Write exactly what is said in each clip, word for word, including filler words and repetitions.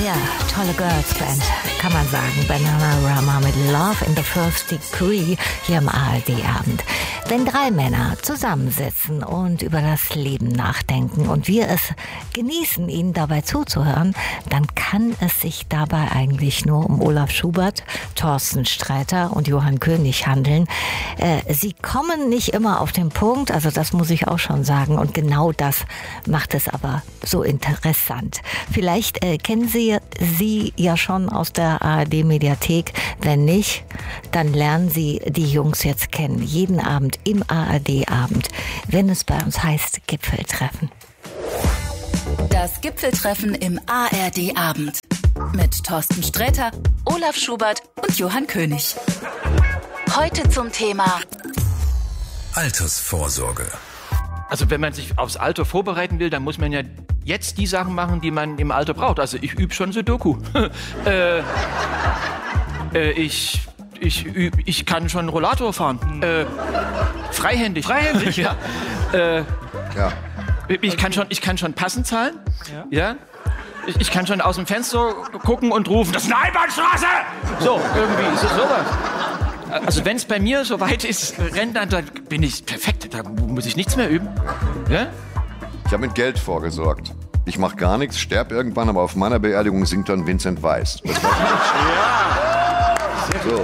Ja, tolle Girls Band, kann man sagen. Bananarama mit Love in the First Degree hier im A R D-Abend. Wenn drei Männer zusammensitzen und über das Leben nachdenken und wir es genießen, ihnen dabei zuzuhören, dann kann es sich dabei eigentlich nur um Olaf Schubert, Thorsten Sträter und Johann König handeln. Äh, sie kommen nicht immer auf den Punkt, also das muss ich auch schon sagen. Und genau das macht es aber so interessant. Vielleicht äh, kennen Sie Sie ja schon aus der A R D-Mediathek. Wenn nicht, dann lernen Sie die Jungs jetzt kennen. Jeden Abend im A R D-Abend, wenn es bei uns heißt Gipfeltreffen. Das Gipfeltreffen im A R D-Abend mit Thorsten Sträter, Olaf Schubert und Johann König. Heute zum Thema Altersvorsorge. Also wenn man sich aufs Alter vorbereiten will, dann muss man ja jetzt die Sachen machen, die man im Alter braucht. Also ich übe schon Sudoku. äh, äh, ich, ich, üb, ich kann schon Rollator fahren. Äh, freihändig. Freihändig, ja. Äh, ja. Ich kann schon, ich kann schon Passen zahlen. Ja. ja? Ich, ich kann schon aus dem Fenster gucken und rufen, das ist eine Einbahnstraße! So, irgendwie ist es sowas. Also wenn es bei mir soweit ist, Rentner, dann bin ich perfekt. Da muss ich nichts mehr üben. Ja? Ich habe mit Geld vorgesorgt. Ich mache gar nichts, sterb irgendwann, aber auf meiner Beerdigung singt dann Vincent Weiss. Das war ja. So.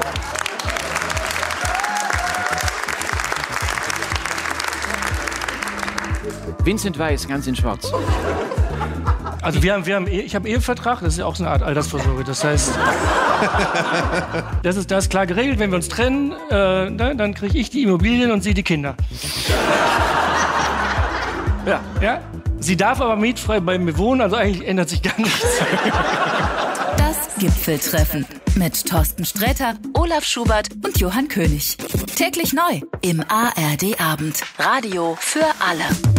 Vincent Weiss, ganz in Schwarz. Also wir haben, wir haben, ich habe einen Ehevertrag, das ist ja auch so eine Art Altersvorsorge. Das heißt, das ist, das ist klar geregelt, wenn wir uns trennen, äh, dann kriege ich die Immobilien und sie die Kinder. Ja, ja. Sie darf aber mietfrei bei mir wohnen, also eigentlich ändert sich gar nichts. Das Gipfeltreffen mit Thorsten Sträter, Olaf Schubert und Johann König. Täglich neu im A R D-Abend. Radio für alle.